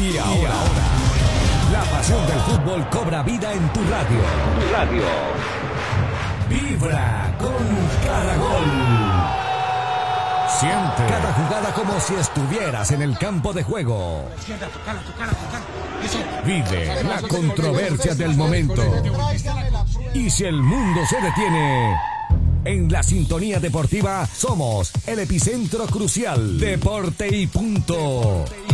Y ahora, la pasión del fútbol cobra vida en tu radio. Vibra con cada gol. Siente cada jugada como si estuvieras en el campo de juego. Vive la controversia del momento. Y si el mundo se detiene, en la sintonía deportiva somos el epicentro crucial. Deporte y punto.